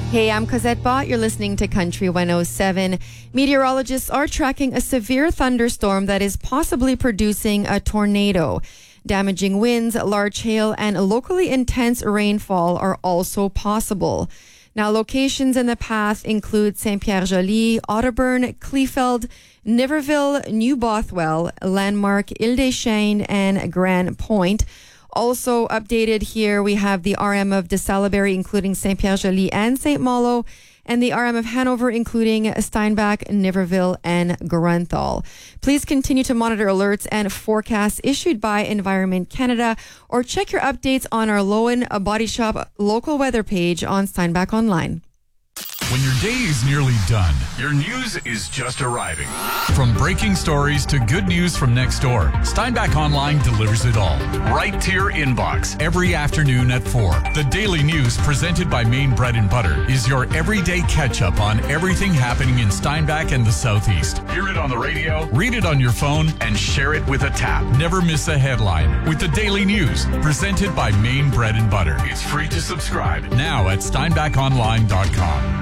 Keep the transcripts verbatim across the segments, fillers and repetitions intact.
Hey, I'm Cosette Bott. You're listening to Country one oh seven. Meteorologists are tracking a severe thunderstorm that is possibly producing a tornado. Damaging winds, large hail, and locally intense rainfall are also possible. Now, locations in the path include Saint-Pierre-Joli, Otterburn, Kleefeld, Niverville, New Bothwell, Landmark, Ile-des-Chênes, and Grand Point. Also updated here, we have the R M of de Salaberry, including Saint-Pierre-Joli and Saint Malo, and the R M of Hanover, including Steinbach, Niverville, and Grunthal. Please continue to monitor alerts and forecasts issued by Environment Canada, or check your updates on our Lowen Body Shop local weather page on Steinbach Online. When your day is nearly done, your news is just arriving. From breaking stories to good news from next door, Steinbach Online delivers it all right to your inbox every afternoon at four. The daily news presented by Maine Bread and Butter is your everyday catch-up on everything happening in Steinbach and the Southeast. Hear it on the radio, read it on your phone, and share it with a tap. Never miss a headline with the daily news presented by Maine Bread and Butter. It's free to subscribe now at steinbach online dot com.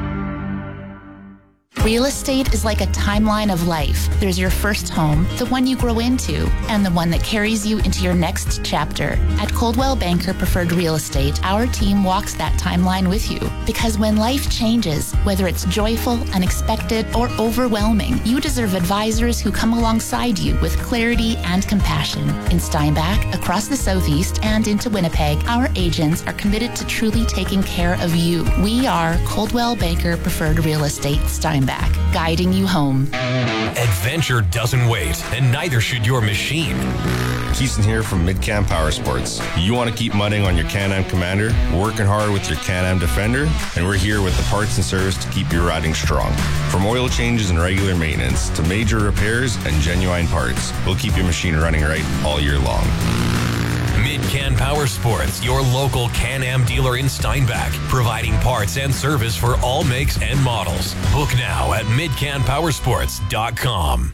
Real estate is like a timeline of life. There's your first home, the one you grow into, and the one that carries you into your next chapter. At Coldwell Banker Preferred Real Estate, our team walks that timeline with you. Because when life changes, whether it's joyful, unexpected, or overwhelming, you deserve advisors who come alongside you with clarity and compassion. In Steinbach, across the Southeast, and into Winnipeg, our agents are committed to truly taking care of you. We are Coldwell Banker Preferred Real Estate Steinbach. Guiding you home. Adventure doesn't wait, and neither should your machine. Keeson here from Mid-Cam Power Sports. You want to keep mudding on your Can-Am Commander, working hard with your Can-Am Defender, and we're here with the parts and service to keep your riding strong. From oil changes and regular maintenance to major repairs and genuine parts, we'll keep your machine running right all year long. Mid-Can Power Sports, your local Can-Am dealer in Steinbach, providing parts and service for all makes and models. Book now at mid can power sports dot com.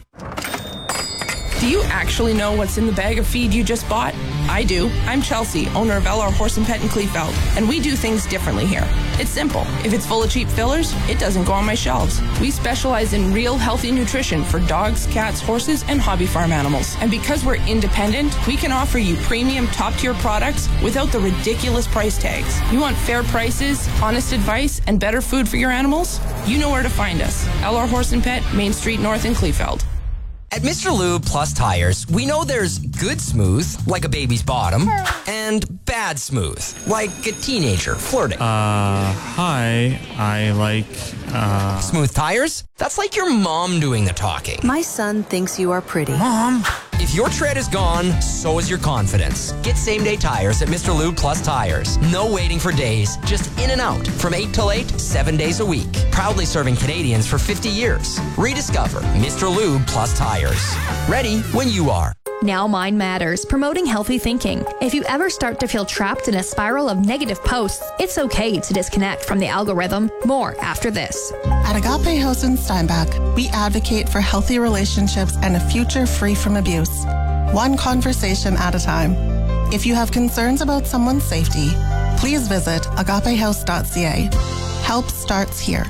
Do you actually know what's in the bag of feed you just bought? I do. I'm Chelsea, owner of L R Horse and Pet in Kleefeld, and we do things differently here. It's simple. If it's full of cheap fillers, it doesn't go on my shelves. We specialize in real healthy nutrition for dogs, cats, horses, and hobby farm animals. And because we're independent, we can offer you premium top-tier products without the ridiculous price tags. You want fair prices, honest advice, and better food for your animals? You know where to find us. L R Horse and Pet, Main Street North in Kleefeld. At Mister Lube Plus Tires, we know there's good smooth, like a baby's bottom, and bad smooth, like a teenager flirting. Uh, hi, I like, uh... Smooth tires? That's like your mom doing the talking. My son thinks you are pretty. Mom! If your tread is gone, so is your confidence. Get same-day tires at Mister Lube Plus Tires. No waiting for days, just in and out. From eight till eight, seven days a week. Proudly serving Canadians for fifty years. Rediscover Mister Lube Plus Tires. Ready when you are. Now Mind Matters, promoting healthy thinking. If you ever start to feel trapped in a spiral of negative posts, it's okay to disconnect from the algorithm. More after this. At Agape House in Steinbach, we advocate for healthy relationships and a future free from abuse. One conversation at a time. If you have concerns about someone's safety, please visit agape house dot c a. Help starts here.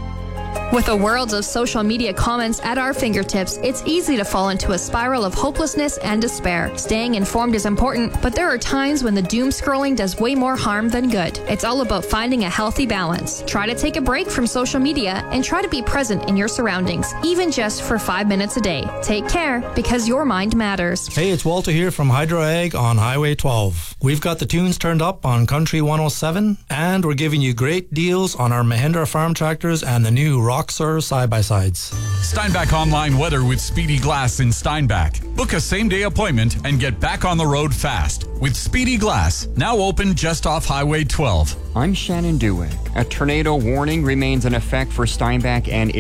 With a world of social media comments at our fingertips, it's easy to fall into a spiral of hopelessness and despair. Staying informed is important, but there are times when the doom scrolling does way more harm than good. It's all about finding a healthy balance. Try to take a break from social media and try to be present in your surroundings, even just for five minutes a day. Take care, because your mind matters. Hey, it's Walter here from Hydro Ag on Highway twelve. We've got the tunes turned up on Country one oh seven, and we're giving you great deals on our Mahindra farm tractors and the new Roxor side-by-sides. Steinbach Online weather with Speedy Glass in Steinbach. Book a same-day appointment and get back on the road fast with Speedy Glass, now open just off Highway twelve. I'm Shannon Dewick. A tornado warning remains in effect for Steinbach and